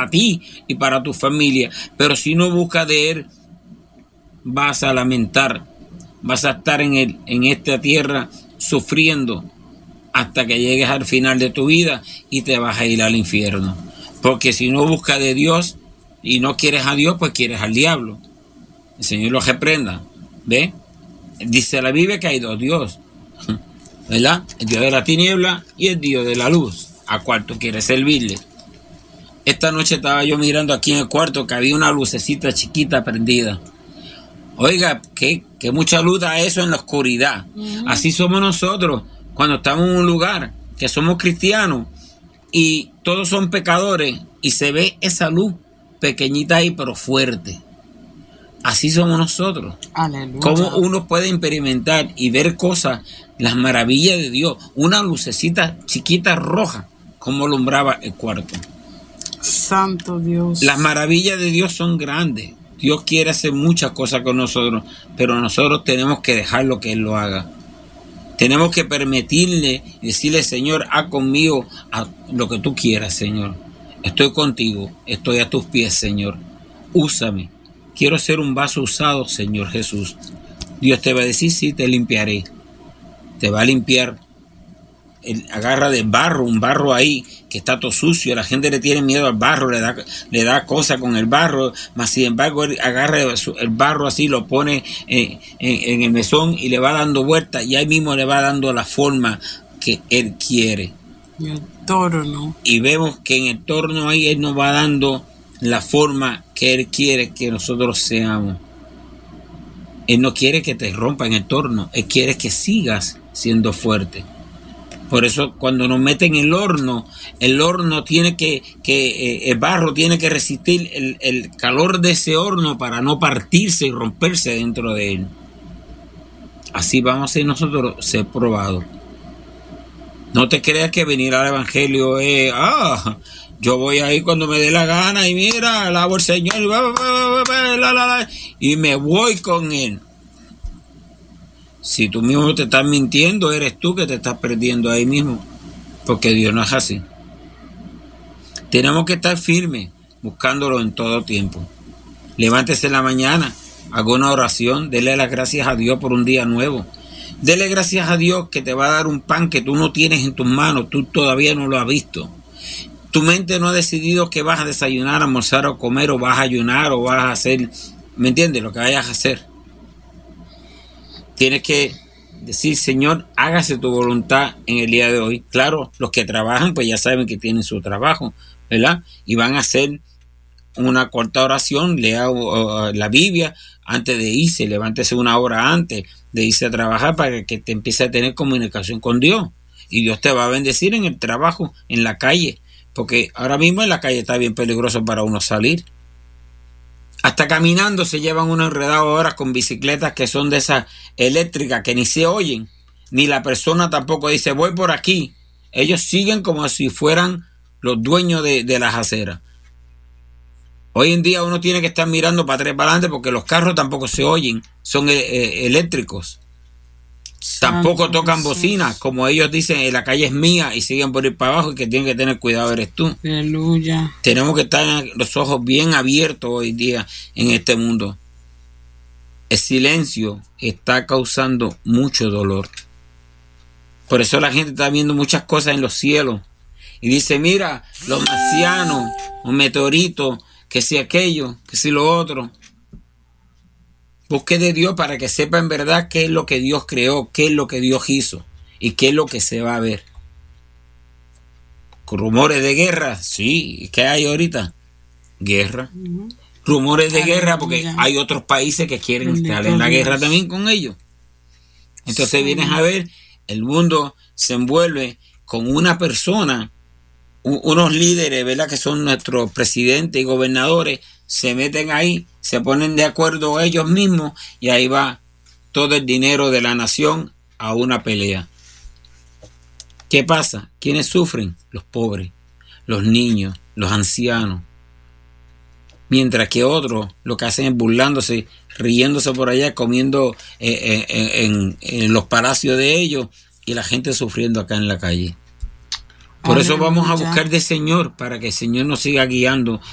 para ti y para tu familia. Pero si no buscas de Él, vas a lamentar, vas a estar en esta tierra sufriendo hasta que llegues al final de tu vida y te vas a ir al infierno. Porque si no buscas de Dios y no quieres a Dios, pues quieres al diablo. El Señor lo reprenda. ¿Ve? Dice la Biblia que hay dos dioses, ¿verdad? El Dios de la tiniebla y el Dios de la luz, a cual tú quieres servirle. Esta noche estaba yo mirando aquí en el cuarto que había una lucecita chiquita prendida. Oiga, que mucha luz da eso en la oscuridad. Así somos nosotros cuando estamos en un lugar que somos cristianos y todos son pecadores y se ve esa luz pequeñita ahí pero fuerte. Así somos nosotros. Aleluya. Cómo uno puede experimentar y ver cosas, las maravillas de Dios. Una lucecita chiquita roja, como alumbraba el cuarto. Santo Dios. Las maravillas de Dios son grandes. Dios quiere hacer muchas cosas con nosotros, pero nosotros tenemos que dejarlo que Él lo haga. Tenemos que permitirle y decirle, Señor, haz conmigo lo que tú quieras, Señor. Estoy contigo, estoy a tus pies, Señor. Úsame. Quiero ser un vaso usado, Señor Jesús. Dios te va a decir, sí, te limpiaré. Te va a limpiar. Él agarra de barro, un barro ahí que está todo sucio. La gente le tiene miedo al barro, le da cosa con el barro. Mas sin embargo, él agarra el barro así, lo pone en el mesón y le va dando vueltas. Y ahí mismo le va dando la forma que Él quiere. Y el torno. Y vemos que en el torno ahí Él nos va dando la forma que Él quiere que nosotros seamos. Él no quiere que te rompa en el torno. Él quiere que sigas siendo fuerte. Por eso cuando nos meten en el horno tiene el barro tiene que resistir el calor de ese horno para no partirse y romperse dentro de él. Así vamos a ser nosotros ser probados. No te creas que venir al evangelio es, yo voy ahí cuando me dé la gana y mira, alabo al Señor y me voy con Él. Si tú mismo te estás mintiendo, eres tú que te estás perdiendo ahí mismo, porque Dios no es así. Tenemos que estar firmes, buscándolo en todo tiempo. Levántese en la mañana, haga una oración, dele las gracias a Dios por un día nuevo. Dele gracias a Dios que te va a dar un pan que tú no tienes en tus manos, tú todavía no lo has visto. Tu mente no ha decidido que vas a desayunar, almorzar o comer, o vas a ayunar, o vas a hacer, ¿me entiendes? Lo que vayas a hacer. Tienes que decir, Señor, hágase tu voluntad en el día de hoy. Claro, los que trabajan, pues ya saben que tienen su trabajo, ¿verdad? Y van a hacer una corta oración, lea la Biblia antes de irse, levántese una hora antes de irse a trabajar para que te empiece a tener comunicación con Dios. Y Dios te va a bendecir en el trabajo, en la calle, porque ahora mismo en la calle está bien peligroso para uno salir. Hasta caminando se llevan uno enredado ahora con bicicletas que son de esas eléctricas que ni se oyen, ni la persona tampoco dice voy por aquí. Ellos siguen como si fueran los dueños de las aceras. Hoy en día uno tiene que estar mirando para atrás y para adelante porque los carros tampoco se oyen, son eléctricos. Tampoco tocan bocinas, como ellos dicen, la calle es mía y siguen por ir para abajo y que tienen que tener cuidado eres tú. Aleluya. Tenemos que estar los ojos bien abiertos hoy día en este mundo. El silencio está causando mucho dolor. Por eso la gente está viendo muchas cosas en los cielos y dice, mira, los marcianos, los meteoritos, que si aquello, que si lo otro. Busque de Dios para que sepa en verdad qué es lo que Dios creó, qué es lo que Dios hizo y qué es lo que se va a ver. Rumores de guerra, sí, ¿qué hay ahorita? Guerra. Rumores de guerra porque hay otros países que quieren estar en la guerra también con ellos. Entonces vienes a ver, el mundo se envuelve con una persona, unos líderes, ¿verdad? Que son nuestros presidentes y gobernadores, se meten ahí, se ponen de acuerdo ellos mismos y ahí va todo el dinero de la nación a una pelea. ¿Qué pasa? ¿Quiénes sufren? Los pobres, los niños, los ancianos. Mientras que otros lo que hacen es burlándose, riéndose por allá, comiendo en los palacios de ellos y la gente sufriendo acá en la calle. Por eso vamos a buscar del Señor para que el Señor nos siga guiando